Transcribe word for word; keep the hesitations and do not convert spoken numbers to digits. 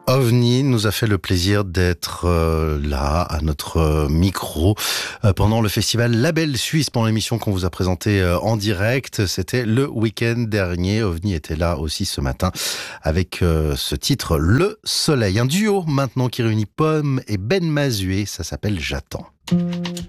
OVNI nous a fait le plaisir d'être euh, là, à notre euh, micro, euh, pendant le festival Label Suisse, pendant l'émission qu'on vous a présentée euh, en direct. C'était le week-end dernier. OVNI était là aussi ce matin avec euh, ce titre, Le Soleil. Un duo maintenant qui réunit Pomme et Ben Mazué, ça s'appelle J'attends.